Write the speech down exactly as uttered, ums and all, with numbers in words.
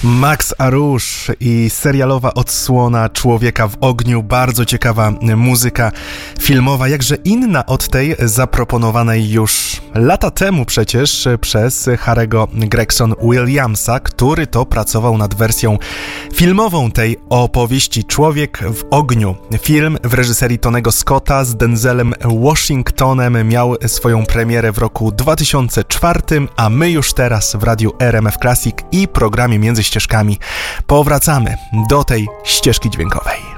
Max Arush i serialowa odsłona Człowieka w ogniu, bardzo ciekawa muzyka filmowa, jakże inna od tej zaproponowanej już lata temu przecież przez Harry'ego Gregson Williamsa, który to pracował nad wersją filmową tej opowieści Człowiek w ogniu. Film w reżyserii Tonego Scotta z Denzelem Washingtonem miał swoją premierę w roku dwa tysiące czwartym, a my już teraz w radiu R M F Classic i programie Między Ścieżkami powracamy do tej ścieżki dźwiękowej.